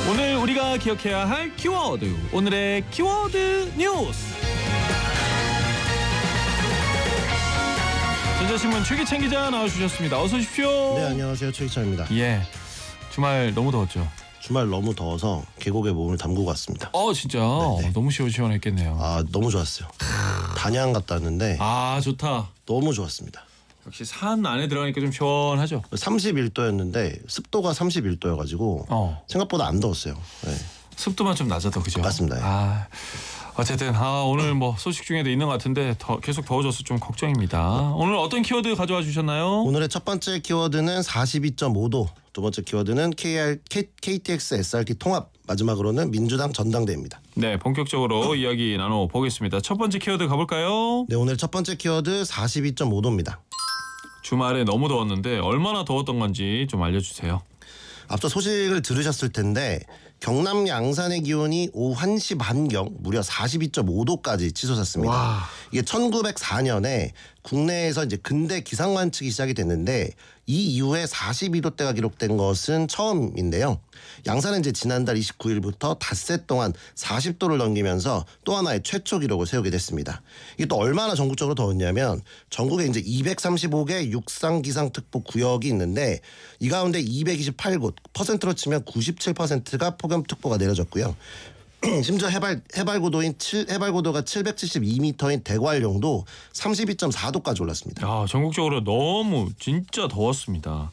오늘 우리가 기억해야 할 키워드, 오늘의 키워드 뉴스. 전자신문 최기찬 기자 나와주셨습니다. 어서 오십시오. 네, 안녕하세요. 최기찬입니다. 예, 주말 너무 더웠죠? 주말 너무 더워서 계곡에 몸을 담그고 왔습니다. 진짜 네네. 너무 시원시원했겠네요. 너무 좋았어요. 단양 갔다 왔는데 좋다. 너무 좋았습니다. 역시 산 안에 들어가니까 좀 시원하죠? 31도였는데 습도가 31도여가지고 생각보다 안 더웠어요. 네. 습도만 좀 낮아도 그죠? 맞습니다. 어쨌든 오늘 뭐 소식 중에도 있는 것 같은데 계속 더워져서 좀 걱정입니다. 오늘 어떤 키워드 가져와 주셨나요? 오늘의 첫 번째 키워드는 42.5도, 두 번째 키워드는 KTX SRT 통합, 마지막으로는 민주당 전당대회입니다. 네, 본격적으로 이야기 나눠보겠습니다. 첫 번째 키워드 가볼까요? 네, 오늘 첫 번째 키워드 42.5도입니다. 주말에 너무 더웠는데 얼마나 더웠던 건지 좀 알려주세요. 앞서 소식을 들으셨을 텐데 경남 양산의 기온이 오후 1시 반경 무려 42.5도까지 치솟았습니다. 와. 이게 1904년에 국내에서 이제 근대 기상 관측이 시작이 됐는데 이 이후에 42도대가 기록된 것은 처음인데요. 양산은 이제 지난달 29일부터 닷새 동안 40도를 넘기면서 또 하나의 최초 기록을 세우게 됐습니다. 이게 또 얼마나 전국적으로 더웠냐면 전국에 이제 235개 육상 기상특보 구역이 있는데 이 가운데 228곳, 퍼센트로 치면 97%가 폭염특보가 내려졌고요. 심지어 해발고도가 772m인 대관령도 32.4도까지 올랐습니다. 전국적으로 너무 진짜 더웠습니다.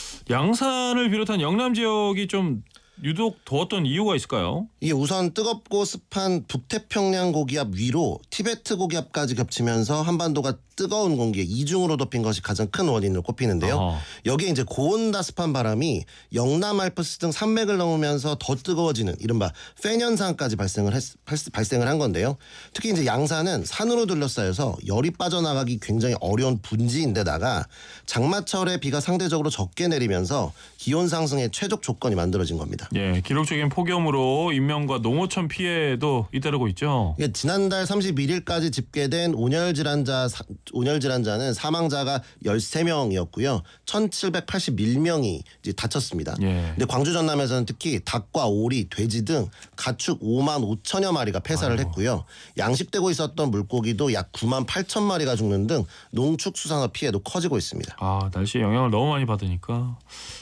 양산을 비롯한 영남 지역이 좀 유독 더웠던 이유가 있을까요? 이게 우선 뜨겁고 습한 북태평양 고기압 위로 티베트 고기압까지 겹치면서 한반도가 뜨거운 공기에 이중으로 덮인 것이 가장 큰 원인으로 꼽히는데요. 여기에 이제 고온다습한 바람이 영남 알프스 등 산맥을 넘으면서 더 뜨거워지는 이른바 팬 현상까지 발생을 한 건데요. 특히 이제 양산은 산으로 둘러싸여서 열이 빠져나가기 굉장히 어려운 분지인데다가 장마철에 비가 상대적으로 적게 내리면서 기온 상승의 최적 조건이 만들어진 겁니다. 예, 기록적인 폭염으로 인명과 농어촌 피해도 잇따르고 있죠. 예, 지난달 31일까지 집계된 온열 질환자는 사망자가 13명이었고요. 1,781명이 이제 다쳤습니다. 근데 광주 전남에서는 특히 닭과 오리, 돼지 등 가축 5만 5천여 마리가 폐사를 했고요. 양식되고 있었던 물고기도 약 9만 8천 마리가 죽는 등 농축수산업 피해도 커지고 있습니다. 날씨의 영향을 너무 많이 받으니까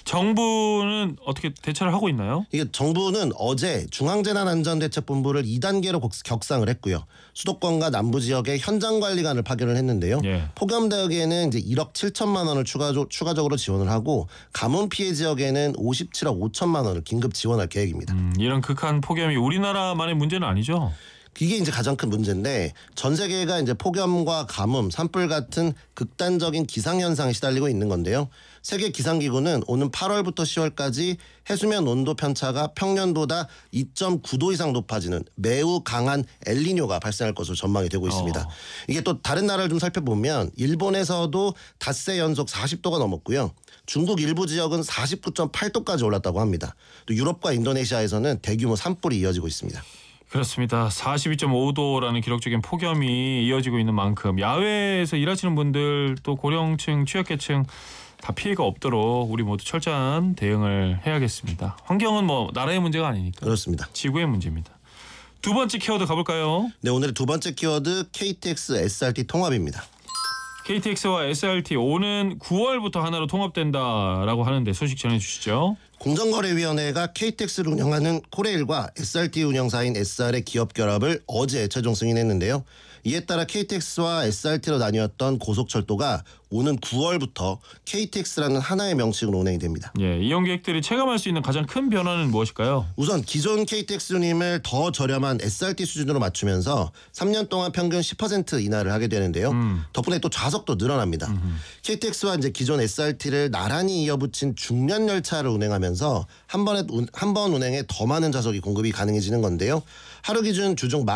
정부는 어떻게 대처를 하고 있나요? 이게 정부는 어제 중앙재난안전대책본부를 2단계로 격상을 했고요. 수도권과 남부 지역에 현장관리관을 파견을 했는데요. 폭염 대역에는 이제 1억 7천만 원을 추가적으로 지원을 하고 가뭄 피해 지역에는 57억 5천만 원을 긴급 지원할 계획입니다. 이런 극한 폭염이 우리나라만의 문제는 아니죠? 이게 이제 가장 큰 문제인데 전 세계가 이제 폭염과 가뭄, 산불 같은 극단적인 기상 현상에 시달리고 있는 건데요. 세계 기상기구는 오는 8월부터 10월까지 해수면 온도 편차가 평년보다 2.9도 이상 높아지는 매우 강한 엘니뇨가 발생할 것으로 전망이 되고 있습니다. 이게 또 다른 나라를 좀 살펴보면 일본에서도 닷새 연속 40도가 넘었고요. 중국 일부 지역은 49.8도까지 올랐다고 합니다. 또 유럽과 인도네시아에서는 대규모 산불이 이어지고 있습니다. 그렇습니다. 42.5도라는 기록적인 폭염이 이어지고 있는 만큼 야외에서 일하시는 분들 또 고령층, 취약계층 다 피해가 없도록 우리 모두 철저한 대응을 해야겠습니다. 환경은 뭐 나라의 문제가 아니니까. 그렇습니다. 지구의 문제입니다. 두 번째 키워드 가볼까요? 네, 오늘의 두 번째 키워드 KTX SRT 통합입니다. KTX와 SRT 오는 9월부터 하나로 통합된다라고 하는데 소식 전해주시죠. 공정거래위원회가 KTX를 운영하는 코레일과 SRT 운영사인 SR의 기업 결합을 어제 최종 승인했는데요. 이에 따라 KTX와 SRT로 나뉘었던 고속철도가 오는 9월부터 KTX라는 하나의 명칭으로 운행이 됩니다. 이용객들이 체감할 수 있는 가장 큰 변화는 무엇일까요? 우선 기존 KTX 운임을 더 저렴한 SRT 수준으로 맞추면서 3년 동안 평균 10% 인하를 하게 되는데요. 덕분에 또 좌석도 늘어납니다. KTX와 이제 기존 SRT를 나란히 이어붙인 중년 열차를 운행하면서 한 번 운행에 더 많은 좌석이 공급이 가능해지는 건데요. 하루 기준 주중